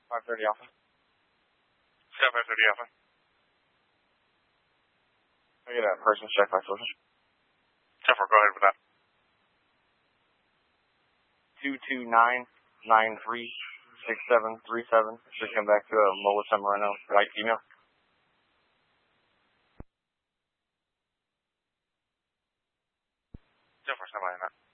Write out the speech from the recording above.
530 Alpha. Sky 530 Alpha. I get a person check by social. 10-4, go ahead with that. 229-93-6737. Should come back to a Melissa Moreno, white female. 10-4, stand by on that.